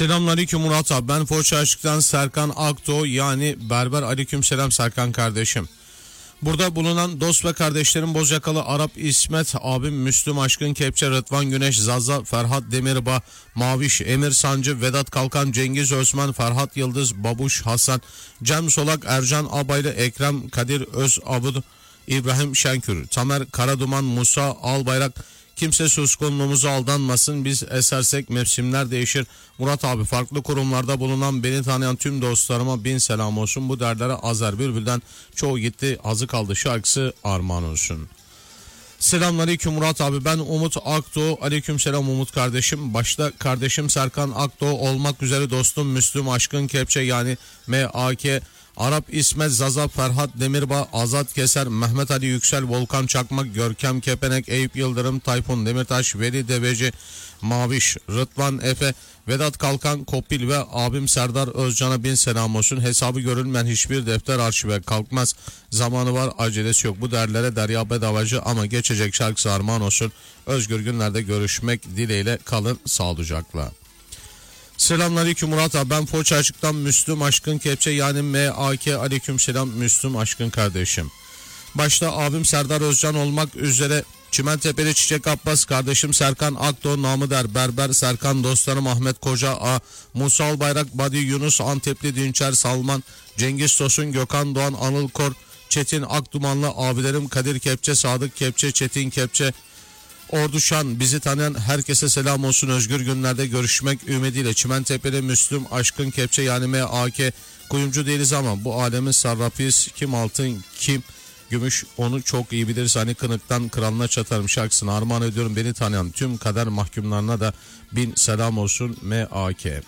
Selamünaleyküm Murat abi. Ben Foça Aşık'tan Serkan Akdoğ, yani berber. Aleykümselam Serkan kardeşim. Burada bulunan dost ve kardeşlerim Bozyakalı Arap İsmet abim, Müslüm Aşkın Kepçe, Rıdvan Güneş, Zaza, Ferhat Demirbağ, Maviş, Emir Sancı, Vedat Kalkan, Cengiz Özmen, Ferhat Yıldız, Babuş Hasan, Cem Solak, Ercan Abaylı, Ekrem Kadir Özabud, İbrahim Şenkür, Tamer Karaduman, Musa Albayrak. Kimse suskunluğumuza aldanmasın, biz esersek mevsimler değişir. Murat abi, farklı kurumlarda bulunan beni tanıyan tüm dostlarıma bin selam olsun. Bu dertlere Azer Bülbül'den çoğu gitti azı kaldı şarkısı armağan olsun. Selamünaleyküm Murat abi, ben Umut Akdoğ. Aleykümselam Umut kardeşim. Başta kardeşim Serkan Akdoğ olmak üzere dostum Müslüm Aşkın Kepçe, yani MAK, Arap İsmet, Zaza, Ferhat Demirbağ, Azat Keser, Mehmet Ali Yüksel, Volkan Çakmak, Görkem Kepenek, Eyüp Yıldırım, Tayfun Demirtaş, Veli Deveci, Maviş, Rıdvan Efe, Vedat Kalkan, Kopil ve abim Serdar Özcan'a bin selam olsun. Hesabı görülmeyen hiçbir defter arşive kalkmaz. Zamanı var, acelesi yok. Bu derlere derya bedavacı ama geçecek şarkısı armağan olsun. Özgür günlerde görüşmek dileğiyle, kalın sağlıcakla. Selamünaleyküm Murat abi, ben Foça Aşık'tan Müslüm Aşkın Kepçe, yani MAK. Aleykümselam Müslüm Aşkın kardeşim. Başta abim Serdar Özcan olmak üzere Çimentepe'li Çiçek Abbas, kardeşim Serkan Akdoğ, namı der berber Serkan, dostlarım Ahmet Koca A, Musa Albayrak, Badi Yunus, Antepli Dinçer Salman, Cengiz Tosun, Gökhan Doğan, Anıl Kor, Çetin Akdumanlı, abilerim Kadir Kepçe, Sadık Kepçe, Çetin Kepçe, Orduşan, bizi tanıyan herkese selam olsun. Özgür günlerde görüşmek ümidiyle. Çimentepe'li Müslüm Aşkın Kepçe, yani MAK. Kuyumcu değiliz ama bu alemin sarrafıyız. Kim altın kim gümüş onu çok iyi biliriz. Hani kınıktan kralına çatarım şarkısını armağan ediyorum. Beni tanıyan tüm kader mahkumlarına da bin selam olsun. MAK.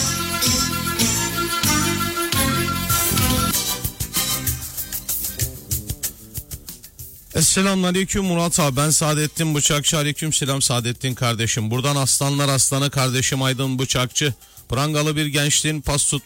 Selamünaleyküm Murat abi, ben Saadettin Bıçakçı. Aleykümselam Saadettin kardeşim. Buradan aslanlar aslanı kardeşim Aydın Bıçakçı. Prangalı bir gençliğin pas